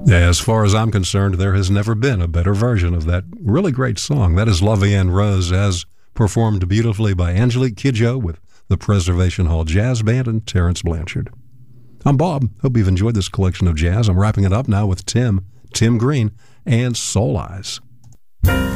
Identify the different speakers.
Speaker 1: As far as I'm concerned, there has never been a better version of that really great song. That is La Vie en Rose, as performed beautifully by Angelique Kidjo with the Preservation Hall Jazz Band and Terrence Blanchard. I'm Bob. Hope you've enjoyed this collection of jazz. I'm wrapping it up now with Tim Green, and Soul Eyes.